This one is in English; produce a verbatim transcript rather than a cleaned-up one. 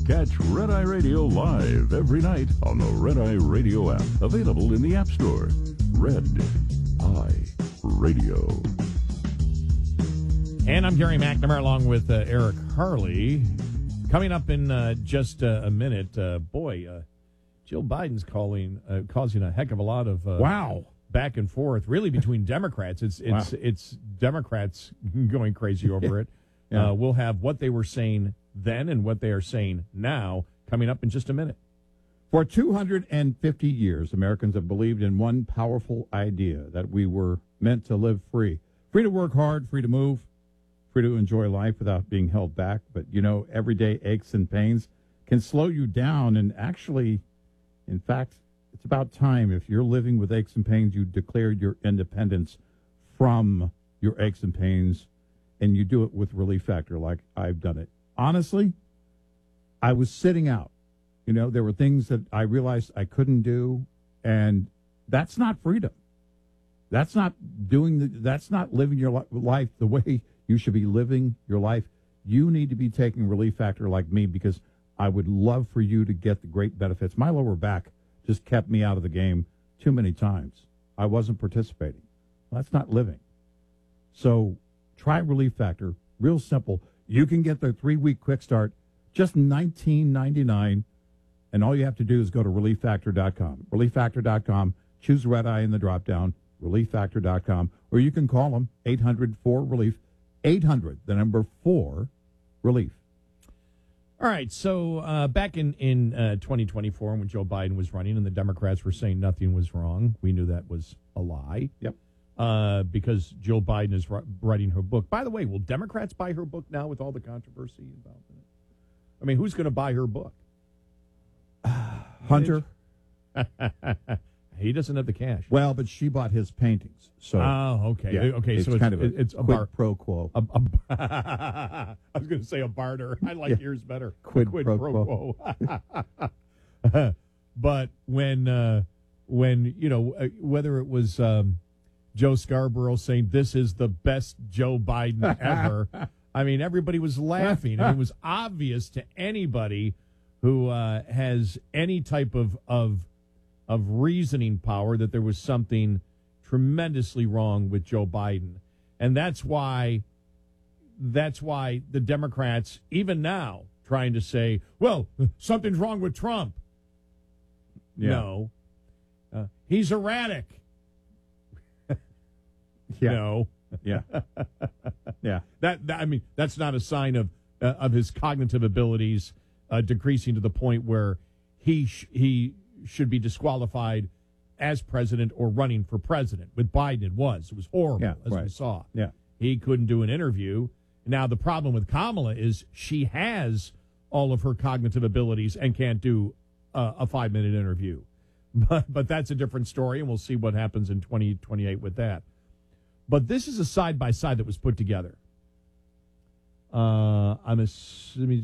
Catch Red Eye Radio live every night on the Red Eye Radio app. Available in the App Store. Red Eye Radio. And I'm Gary McNamara along with uh, Eric Harley. Coming up in uh, just uh, a minute, uh, boy, uh, Jill Biden's calling, uh, causing a heck of a lot of uh, wow back and forth, really between Democrats. It's it's wow. it's Democrats going crazy over it. Yeah. Uh, we'll have what they were saying then and what they are saying now coming up in just a minute. For two hundred fifty years, Americans have believed in one powerful idea, that we were meant to live free. Free to work hard, free to move, free to enjoy life without being held back. But, you know, everyday aches and pains can slow you down. And actually, in fact, it's about time, if you're living with aches and pains, you declare your independence from your aches and pains, and you do it with Relief Factor like I've done it. Honestly, I was sitting out. You know, there were things that I realized I couldn't do, and that's not freedom. That's not doing the, that's not living your li- life the way you should be living your life. You need to be taking Relief Factor like me, because I would love for you to get the great benefits. My lower back just kept me out of the game too many times. I wasn't participating. That's not living. So try Relief Factor. Real simple. You can get the three-week quick start, just nineteen ninety-nine, and all you have to do is go to relief factor dot com. relief factor dot com. Choose Red Eye in the drop-down, relief factor dot com, or you can call them, eight hundred four relief, eight hundred, the number four, relief. All right, so uh, back in, in uh, twenty twenty-four, when Joe Biden was running and the Democrats were saying nothing was wrong, we knew that was a lie. Yep. Uh, because Jill Biden is writing her book. By the way, will Democrats buy her book now with all the controversy involved in it? I mean, who's going to buy her book? Hunter. He doesn't have the cash. Well, but she bought his paintings. So oh, okay, yeah, okay. It's so it's kind of a it's a quid bar pro quo. A, a, I was going to say a barter. I like Yeah. yours better. Quid, quid pro, pro quo. quo. But when uh, when you know uh, whether it was um, Joe Scarborough saying this is the best Joe Biden ever, I mean everybody was laughing. And it was obvious to anybody who uh, has any type of of of reasoning power that there was something tremendously wrong with Joe Biden. And that's why that's why the Democrats, even now, trying to say, well, something's wrong with Trump. Yeah. No. Uh, he's erratic. Yeah. No. Yeah. Yeah. That, that I mean, that's not a sign of uh, of his cognitive abilities uh, decreasing to the point where he sh- he should be disqualified as president or running for president. With Biden, it was. It was horrible, Yeah, as right. we saw. Yeah. He couldn't do an interview. Now, the problem with Kamala is she has all of her cognitive abilities and can't do uh, a five-minute interview. But, but that's a different story, and we'll see what happens in twenty twenty-eight with that. But this is a side-by-side that was put together. Uh, I'm assuming...